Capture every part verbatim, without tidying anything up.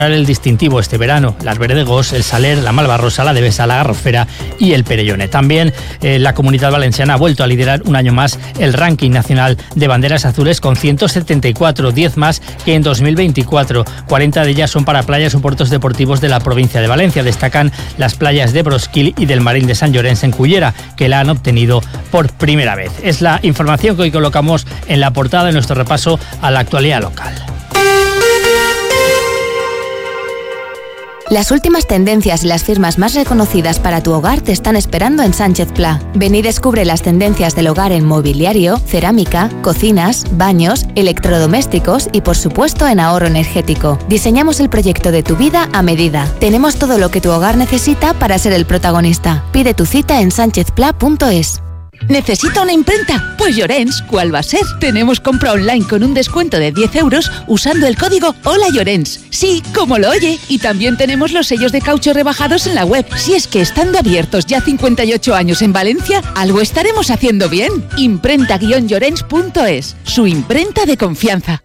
el distintivo este verano, las Verdegos, el Saler, la Malvarrosa, la Devesa, la Garrofera y el Perellone. También eh, la Comunidad Valenciana ha vuelto a liderar un año más el ranking nacional de banderas azules con ciento setenta y cuatro, diez más que en dos mil veinticuatro. cuarenta de ellas son para playas o puertos deportivos de la provincia de Valencia. Destacan las playas de Brosquil y del Marín de Sant Llorenç en Cullera, que la han obtenido por primera vez. Es la información que hoy colocamos en la portada de nuestro repaso a la actualidad local. Las últimas tendencias y las firmas más reconocidas para tu hogar te están esperando en Sánchez Pla. Ven y descubre las tendencias del hogar en mobiliario, cerámica, cocinas, baños, electrodomésticos y por supuesto en ahorro energético. Diseñamos el proyecto de tu vida a medida. Tenemos todo lo que tu hogar necesita para ser el protagonista. Pide tu cita en sánchez pla punto es. ¿Necesita una imprenta? Pues Llorens, ¿cuál va a ser? Tenemos compra online con un descuento de diez euros usando el código Hola Llorens. Sí, como lo oye. Y también tenemos los sellos de caucho rebajados en la web. Si es que estando abiertos ya cincuenta y ocho años en Valencia, algo estaremos haciendo bien. imprenta guion llorens punto es, su imprenta de confianza.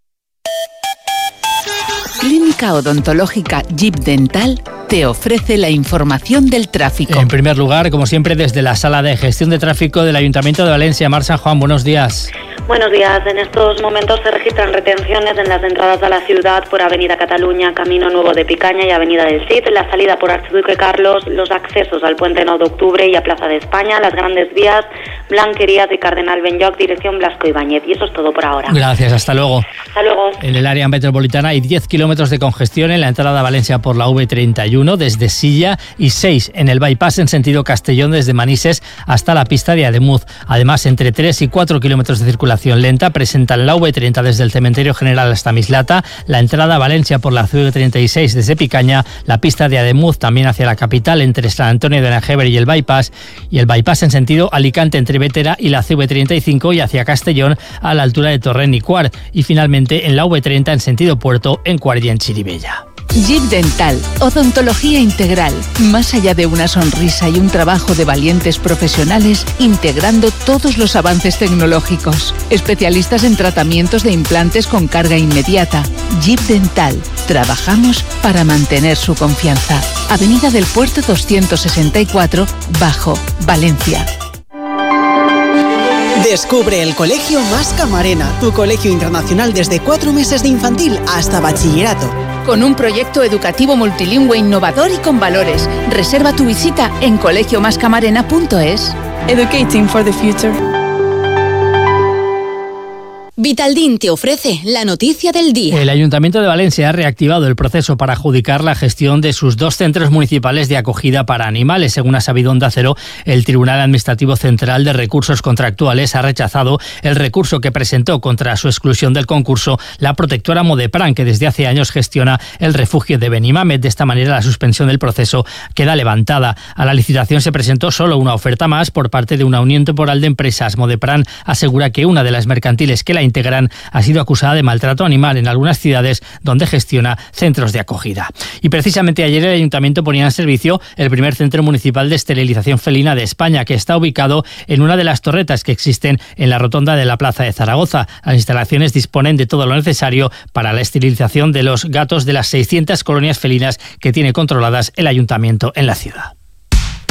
Clínica Odontológica Jeep Dental te ofrece la información del tráfico. En primer lugar, como siempre, desde la Sala de Gestión de Tráfico del Ayuntamiento de Valencia. Mar San Juan, buenos días. Buenos días. En estos momentos se registran retenciones en las entradas a la ciudad por Avenida Cataluña, Camino Nuevo de Picaña y Avenida del Cid, la salida por Archiduque Carlos, los accesos al Puente nueve de Octubre y a Plaza de España, las grandes vías, Blanquerías y Cardenal Benlloc, dirección Blasco Ibáñez. Y eso es todo por ahora. Gracias, hasta luego. Hasta luego. En el área metropolitana hay diez kilómetros de congestión en la entrada a Valencia por la V treinta y uno desde Silla y seis en el bypass en sentido Castellón desde Manises hasta la pista de Ademuz. Además, entre tres y cuatro kilómetros de circulación lenta presentan la V treinta desde el Cementerio General hasta Mislata, la entrada a Valencia por la C V treinta y seis desde Picaña, la pista de Ademuz también hacia la capital entre San Antonio de Najever y el bypass, y el bypass en sentido Alicante entre Bétera y la C V treinta y cinco y hacia Castellón a la altura de Torrent y Cuart, y finalmente en la V treinta en sentido Puerto en Cuart y en Chirivella. Jeep Dental, odontología integral, más allá de una sonrisa y un trabajo de valientes profesionales, integrando todos los avances tecnológicos. Especialistas en tratamientos de implantes con carga inmediata. Jeep Dental, trabajamos para mantener su confianza. Avenida del Puerto doscientos sesenta y cuatro, Bajo, Valencia. Descubre el Colegio Mas Camarena, tu colegio internacional desde cuatro meses de infantil hasta bachillerato. Con un proyecto educativo multilingüe innovador y con valores. Reserva tu visita en colegio mas camarena punto es. Educating for the future. Vitaldin te ofrece la noticia del día. El Ayuntamiento de Valencia ha reactivado el proceso para adjudicar la gestión de sus dos centros municipales de acogida para animales. Según ha sabido Onda Cero, el Tribunal Administrativo Central de Recursos Contractuales ha rechazado el recurso que presentó contra su exclusión del concurso la protectora Modepran, que desde hace años gestiona el refugio de Benimamet. De esta manera, la suspensión del proceso queda levantada. A la licitación se presentó solo una oferta más por parte de una unión temporal de empresas. Modepran asegura que una de las mercantiles que la integran ha sido acusada de maltrato animal en algunas ciudades donde gestiona centros de acogida. Y precisamente ayer el Ayuntamiento ponía en servicio el primer centro municipal de esterilización felina de España, que está ubicado en una de las torretas que existen en la rotonda de la Plaza de Zaragoza. Las instalaciones disponen de todo lo necesario para la esterilización de los gatos de las seiscientas colonias felinas que tiene controladas el Ayuntamiento en la ciudad.